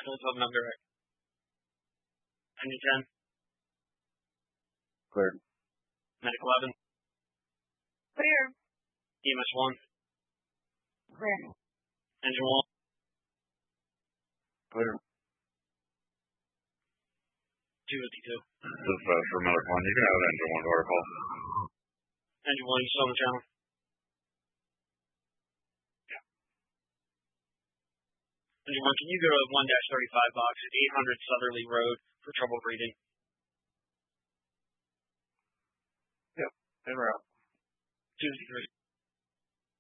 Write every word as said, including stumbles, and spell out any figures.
Let's open up direct. Engine ten. Cleared. Medic eleven. Clear. E M S one. Clear. Engine one. Clear. two fifty-two. This is uh, for Medic one. You can have engine one to our call. Engine one, you still on the channel? Yeah. Engine one, can you go to one dash thirty-five box at eight hundred Southerly Road for trouble breathing? Yep. En route. two fifty-three.